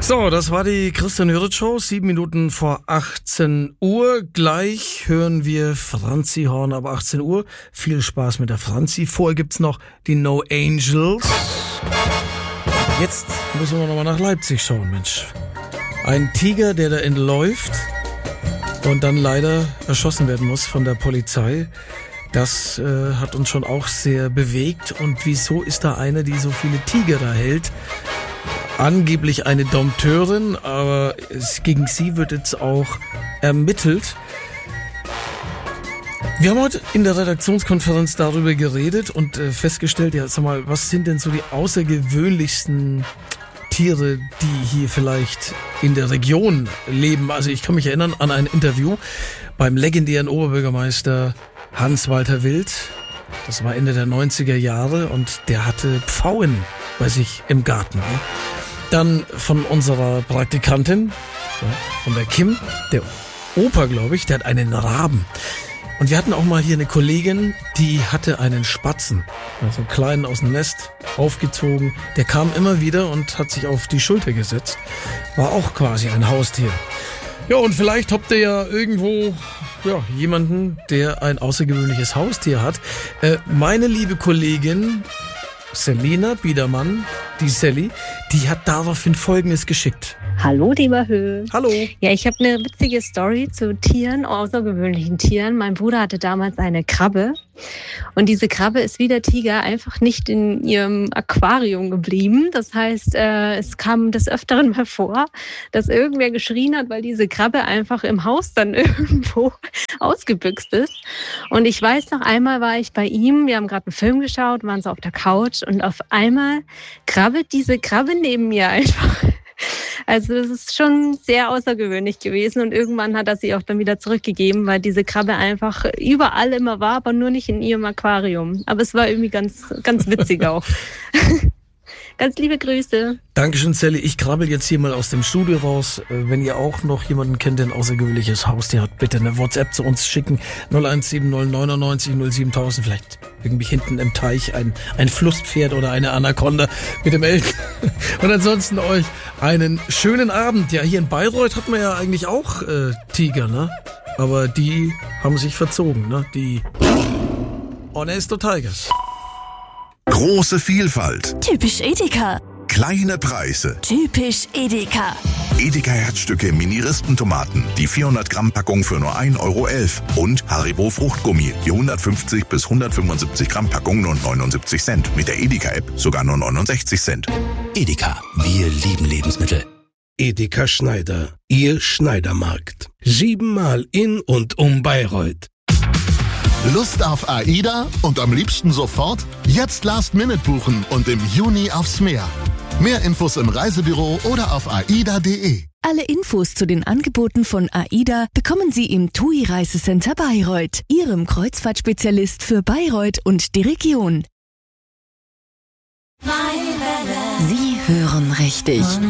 So, das war die Christian Hürth Show, 7 Minuten vor 18 Uhr. Gleich hören wir Franzi Horn ab 18 Uhr. Viel Spaß mit der Franzi. Vorher gibt's noch die No Angels. Jetzt müssen wir nochmal nach Leipzig schauen, Mensch. Ein Tiger, der da entläuft und dann leider erschossen werden muss von der Polizei. Das hat uns schon auch sehr bewegt. Und wieso ist da eine, die so viele Tiger da hält? Angeblich eine Dompteurin, aber gegen sie wird jetzt auch ermittelt. Wir haben heute in der Redaktionskonferenz darüber geredet und festgestellt, ja, sag mal, was sind denn so die außergewöhnlichsten Tiere, die hier vielleicht in der Region leben? Also ich kann mich erinnern an ein Interview beim legendären Oberbürgermeister Hans-Walter Wild. Das war Ende der 90er Jahre und der hatte Pfauen bei sich im Garten. Ne? Dann von unserer Praktikantin, von der Kim, der Opa, glaube ich, der hat einen Raben. Und wir hatten auch mal hier eine Kollegin, die hatte einen Spatzen, also einen kleinen aus dem Nest, aufgezogen. Der kam immer wieder und hat sich auf die Schulter gesetzt. War auch quasi ein Haustier. Ja, und vielleicht habt ihr ja irgendwo jemanden, der ein außergewöhnliches Haustier hat. Meine liebe Kollegin Selina Biedermann, die Sally, die hat daraufhin Folgendes geschickt. Hallo, lieber Höh. Hallo. Ja, ich habe eine witzige Story zu Tieren, außergewöhnlichen Tieren. Mein Bruder hatte damals eine Krabbe. Und diese Krabbe ist wie der Tiger einfach nicht in ihrem Aquarium geblieben. Das heißt, es kam des Öfteren mal vor, dass irgendwer geschrien hat, weil diese Krabbe einfach im Haus dann irgendwo ausgebüxt ist. Und ich weiß noch, einmal war ich bei ihm, wir haben gerade einen Film geschaut, waren so auf der Couch und auf einmal krabbelt diese Krabbe neben mir einfach. Also das ist schon sehr außergewöhnlich gewesen und irgendwann hat er sie auch dann wieder zurückgegeben, weil diese Krabbe einfach überall immer war, aber nur nicht in ihrem Aquarium. Aber es war irgendwie ganz, ganz witzig auch. Ganz liebe Grüße. Dankeschön, Sally. Ich krabbel jetzt hier mal aus dem Studio raus. Wenn ihr auch noch jemanden kennt, der ein außergewöhnliches Haustier hat, bitte eine WhatsApp zu uns schicken. 0170 07000. Vielleicht irgendwie hinten im Teich ein Flusspferd oder eine Anaconda. Bitte melden. Und ansonsten euch einen schönen Abend. Ja, hier in Bayreuth hat man ja eigentlich auch Tiger, ne? Aber die haben sich verzogen, ne? Die Honesto Tigers. Große Vielfalt. Typisch Edeka. Kleine Preise. Typisch Edeka. Edeka Herzstücke Mini-Rispentomaten. Die 400 Gramm Packung für nur 1,11 Euro. Und Haribo Fruchtgummi. Die 150 bis 175 Gramm Packung nur 79 Cent. Mit der Edeka-App sogar nur 69 Cent. Edeka. Wir lieben Lebensmittel. Edeka Schneider. Ihr Schneidermarkt. 7-mal in und um Bayreuth. Lust auf AIDA und am liebsten sofort? Jetzt Last-Minute buchen und im Juni aufs Meer. Mehr Infos im Reisebüro oder auf aida.de. Alle Infos zu den Angeboten von AIDA bekommen Sie im TUI Reisecenter Bayreuth, Ihrem Kreuzfahrtspezialist für Bayreuth und die Region. Sie hören richtig.